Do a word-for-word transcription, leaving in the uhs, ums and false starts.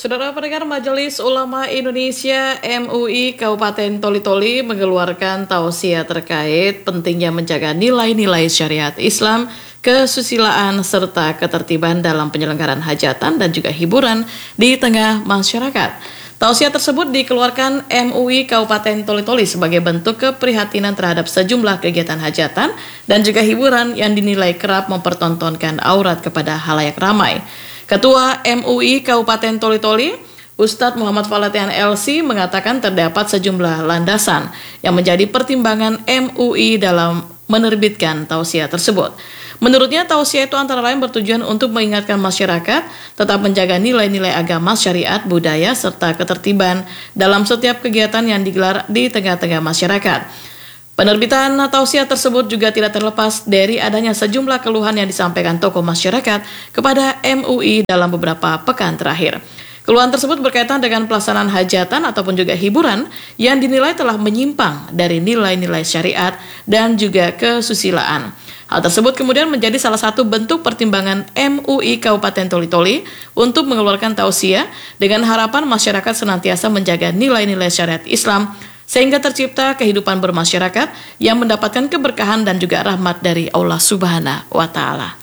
Saudara pendengar, Majelis Ulama Indonesia M U I Kabupaten Toli-Toli mengeluarkan tausiah terkait pentingnya menjaga nilai-nilai syariat Islam, kesusilaan serta ketertiban dalam penyelenggaraan hajatan dan juga hiburan di tengah masyarakat. Tausiah tersebut dikeluarkan M U I Kabupaten Toli-Toli sebagai bentuk keprihatinan terhadap sejumlah kegiatan hajatan dan juga hiburan yang dinilai kerap mempertontonkan aurat kepada halayak ramai. Ketua M U I Kabupaten Toli-Toli, Ustadz Muhammad Falatihan L C mengatakan terdapat sejumlah landasan yang menjadi pertimbangan M U I dalam menerbitkan tausiah tersebut. Menurutnya, tausiah itu antara lain bertujuan untuk mengingatkan masyarakat tetap menjaga nilai-nilai agama, syariat, budaya, serta ketertiban dalam setiap kegiatan yang digelar di tengah-tengah masyarakat. Penerbitan tausiah tersebut juga tidak terlepas dari adanya sejumlah keluhan yang disampaikan tokoh masyarakat kepada M U I dalam beberapa pekan terakhir. Keluhan tersebut berkaitan dengan pelaksanaan hajatan ataupun juga hiburan yang dinilai telah menyimpang dari nilai-nilai syariat dan juga kesusilaan. Hal tersebut kemudian menjadi salah satu bentuk pertimbangan M U I Kabupaten Toli-Toli untuk mengeluarkan tausiah dengan harapan masyarakat senantiasa menjaga nilai-nilai syariat Islam sehingga tercipta kehidupan bermasyarakat yang mendapatkan keberkahan dan juga rahmat dari Allah Subhanahu wa Ta'ala.